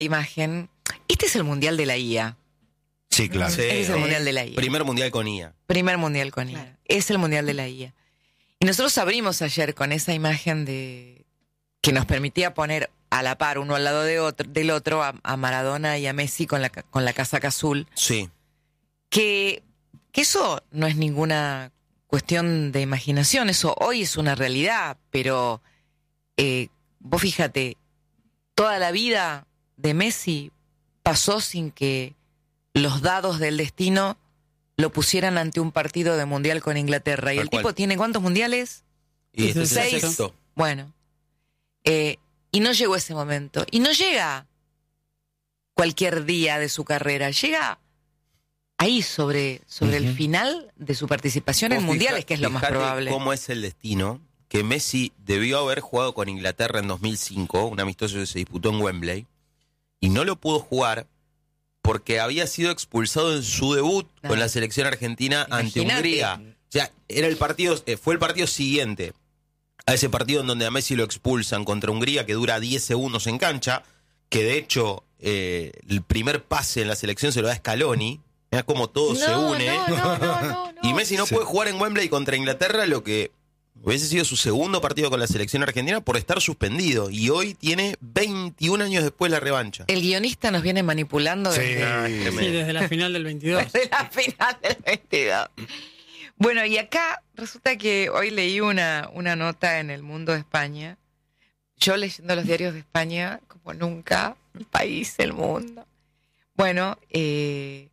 imagen. Este es el Mundial de la IA. Sí, claro. Sí. Este es el Mundial de la IA. Primer mundial con IA. Primer Mundial con IA. Claro. Es el Mundial de la IA. Y nosotros abrimos ayer con esa imagen de que nos permitía poner a la par, uno al lado del otro, a Maradona y a Messi con la casaca azul. Sí. Que eso no es ninguna cuestión de imaginación, eso hoy es una realidad, pero vos fíjate, toda la vida de Messi pasó sin que los dados del destino lo pusieran ante un partido de mundial con Inglaterra. Y Tal el cual. tipo tiene ¿cuántos mundiales? Y este es el 6. sexto. Bueno. Y no llegó ese momento. Y no llega cualquier día de su carrera. Llega ahí sobre el final de su participación en Vos mundiales, que es lo más fijate probable. Cómo es el destino, que Messi debió haber jugado con Inglaterra en 2005, un amistoso que se disputó en Wembley, y no lo pudo jugar porque había sido expulsado en su debut con la selección argentina ante Imagínate. Hungría. O sea, fue el partido siguiente a ese partido en donde a Messi lo expulsan contra Hungría, que dura 10 segundos en cancha, que de hecho el primer pase en la selección se lo da Scaloni. Mirá cómo todo se une. No. Y Messi no puede jugar en Wembley contra Inglaterra, lo que hubiese sido su segundo partido con la selección argentina por estar suspendido. Y hoy tiene 21 años después la revancha. El guionista nos viene manipulando Sí. desde, Sí, desde la final del 22. desde la final del 22. Bueno, y acá resulta que hoy leí una nota en El Mundo de España. Yo leyendo los diarios de España, como nunca, el país, el mundo. Bueno, que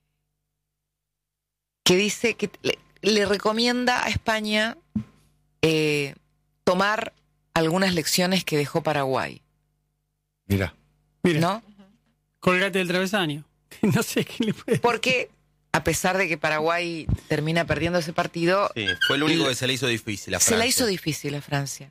dice que le recomienda a España tomar algunas lecciones que dejó Paraguay, Mira. Mira, ¿no? colgate del travesaño. No sé qué le puede. Porque a pesar de que Paraguay termina perdiendo ese partido, Sí, fue el único que se le hizo difícil a se la Francia. hizo difícil a Francia.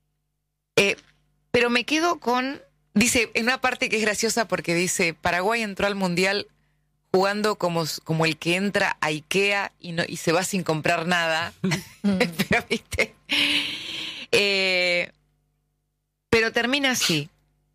Pero me quedo con... Dice, en una parte que es graciosa porque dice, Paraguay entró al Mundial jugando como el que entra a Ikea y se va sin comprar nada. Pero, ¿viste? Pero termina así.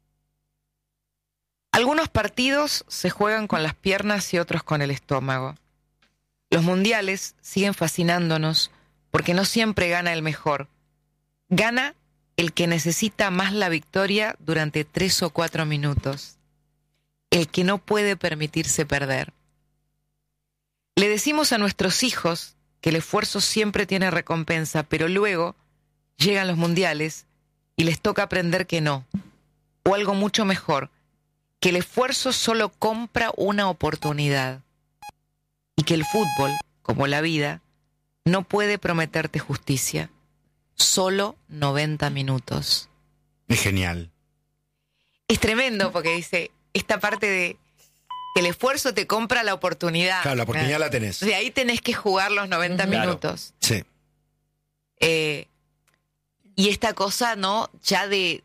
Algunos partidos se juegan con las piernas y otros con el estómago. Los mundiales siguen fascinándonos porque no siempre gana el mejor. Gana el que necesita más la victoria durante 3 o 4 minutos. El que no puede permitirse perder. Le decimos a nuestros hijos que el esfuerzo siempre tiene recompensa, pero luego llegan los mundiales y les toca aprender que no. O algo mucho mejor, que el esfuerzo solo compra una oportunidad. Y que el fútbol, como la vida, no puede prometerte justicia. Solo 90 minutos. Es genial. Es tremendo porque dice esta parte de que el esfuerzo te compra la oportunidad. Claro, la oportunidad la tenés. De ahí tenés que jugar los 90 Claro. minutos. Sí. Y esta cosa, ¿no? Ya de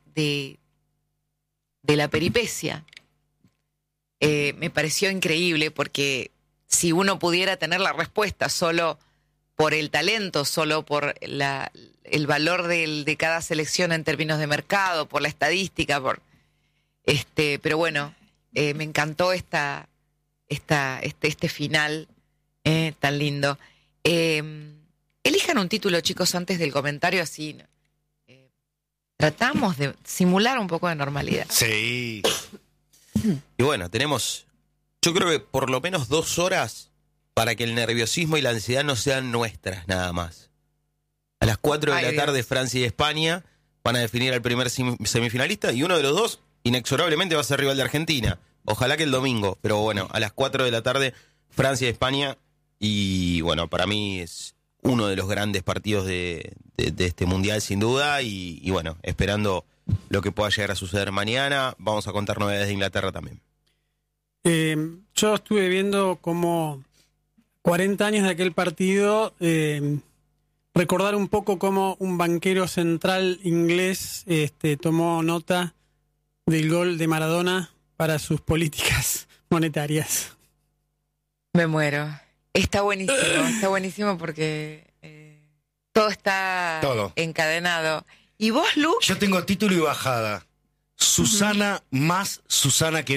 la peripecia. Me pareció increíble porque si uno pudiera tener la respuesta solo por el talento, solo por el valor de cada selección en términos de mercado, por la estadística, pero bueno, me encantó este final tan lindo. Elijan un título, chicos, antes del comentario, así tratamos de simular un poco de normalidad. Sí. Y bueno, tenemos, yo creo que por lo menos 2 horas para que el nerviosismo y la ansiedad no sean nuestras nada más. A las 4 de Ay, la Dios. tarde Francia y España van a definir al primer semifinalista y uno de los dos inexorablemente va a ser rival de Argentina. Ojalá que el domingo, pero bueno, a las 4 de la tarde Francia y España y bueno, para mí es uno de los grandes partidos de este mundial sin duda y bueno, esperando lo que pueda llegar a suceder mañana. Vamos a contar novedades de Inglaterra también. Yo estuve viendo como 40 años de aquel partido, recordar un poco cómo un banquero central inglés tomó nota del gol de Maradona para sus políticas monetarias. Me muero. Está buenísimo porque todo está Todo. encadenado. ¿Y vos, Lu? Yo tengo título y bajada. Susana más Susana que